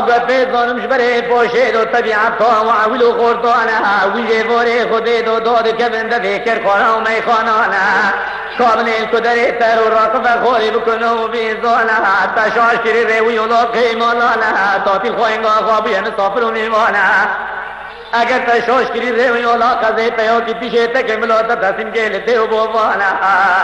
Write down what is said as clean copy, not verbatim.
قفيت ظنمش بري بوشيد وطبيعة وعول وخورطانا ويجي فوري خديد ودود كبن ذكر خونا ومي خونانا كامل الكدري تر وراقب خوري بكنو بيزونا تشاش كري ريوي ولاقي مولانا تاتي الخوينغا خابي نصافر وميمانا اگر تشاش کری ریوی اولا قضی پیو کی پیشه تک ملو تا تسیم کے لیتے ہو بوانا